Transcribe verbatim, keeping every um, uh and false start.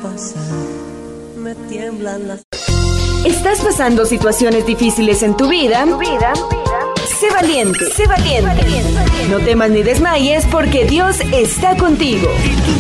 pasar, me tiemblan las... ¿Estás pasando situaciones difíciles en tu vida? ¿Tu vida? Sé valiente, sé valiente. No temas ni desmayes porque Dios está contigo.